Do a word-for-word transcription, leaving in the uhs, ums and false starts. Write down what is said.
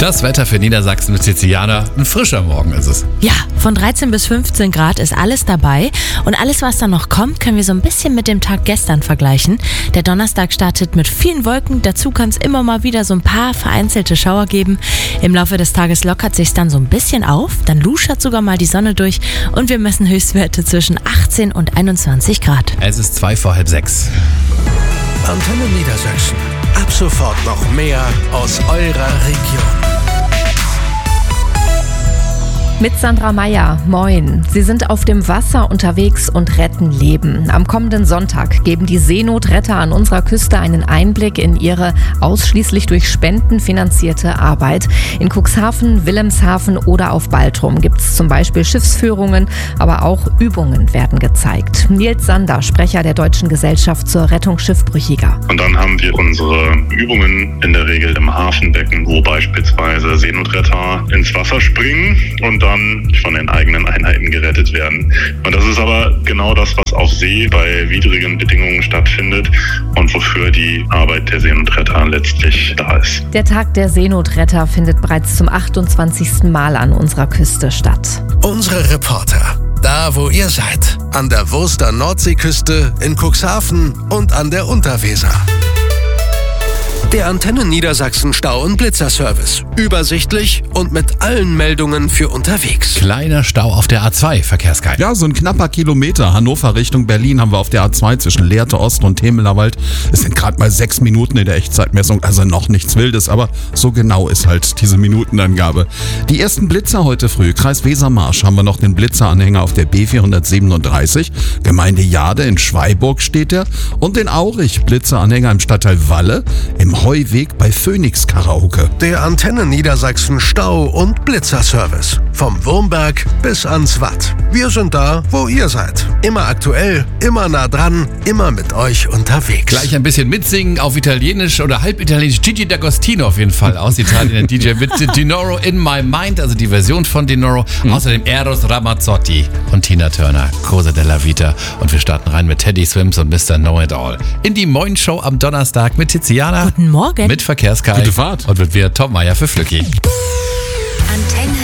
Das Wetter für Niedersachsen mit Tiziana. Ein frischer Morgen ist es. Ja, von dreizehn bis fünfzehn Grad ist alles dabei. Und alles, was dann noch kommt, können wir so ein bisschen mit dem Tag gestern vergleichen. Der Donnerstag startet mit vielen Wolken. Dazu kann es immer mal wieder so ein paar vereinzelte Schauer geben. Im Laufe des Tages lockert sich dann so ein bisschen auf. Dann luschert sogar mal die Sonne durch. Und wir messen Höchstwerte zwischen achtzehn und einundzwanzig Grad. Es ist zwei vor halb sechs. Antenne Niedersachsen. Ab sofort noch mehr aus eurer Region. Mit Sandra Meyer, moin. Sie sind auf dem Wasser unterwegs und retten Leben. Am kommenden Sonntag geben die Seenotretter an unserer Küste einen Einblick in ihre ausschließlich durch Spenden finanzierte Arbeit. In Cuxhaven, Wilhelmshaven oder auf Baltrum gibt es zum Beispiel Schiffsführungen, aber auch Übungen werden gezeigt. Nils Sander, Sprecher der Deutschen Gesellschaft zur Rettung Schiffbrüchiger. Und dann haben wir unsere Übungen in der Regel im Hafenbecken, wo beispielsweise Seenotretter ins Wasser springen und dann von den eigenen Einheiten gerettet werden. Und das ist aber genau das, was auf See bei widrigen Bedingungen stattfindet und wofür die Arbeit der Seenotretter letztlich da ist. Der Tag der Seenotretter findet bereits zum achtundzwanzigsten Mal an unserer Küste statt. Unsere Reporter, da wo ihr seid, an der Wurster Nordseeküste, in Cuxhaven und an der Unterweser. Der Antenne Niedersachsen Stau- und Blitzerservice. Übersichtlich und mit allen Meldungen für unterwegs. Kleiner Stau auf der A zwei, Verkehrsguide. Ja, so ein knapper Kilometer. Hannover Richtung Berlin haben wir auf der A zwei zwischen Lehrte Ost und Temelerwald. Es sind gerade mal sechs Minuten in der Echtzeitmessung, also noch nichts Wildes, aber so genau ist halt diese Minutenangabe. Die ersten Blitzer heute früh. Kreis Wesermarsch haben wir noch den Blitzeranhänger auf der B vierhundertsiebenunddreißig. Gemeinde Jade in Schweiburg steht er. Und den Aurich Blitzeranhänger im Stadtteil Walle im Heuweg bei Phoenix Karaoke. Der Antenne Niedersachsen Stau- und Blitzerservice. Vom Wurmberg bis ans Watt. Wir sind da, wo ihr seid. Immer aktuell, immer nah dran, immer mit euch unterwegs. Gleich ein bisschen mitsingen auf Italienisch oder halbitalienisch. Gigi D'Agostino auf jeden Fall aus Italien. D J mit Dinoro in My Mind, also die Version von Dinoro. Mhm. Außerdem Eros Ramazzotti und Tina Turner, Cosa della Vita. Und wir starten rein mit Teddy Swims und Mister Know It All. In die Moin Show am Donnerstag mit Tiziana. Guten Morgen. Mit Verkehrsguide. Gute Fahrt. Und mit mir Tom Meyer für Flücki. Antenne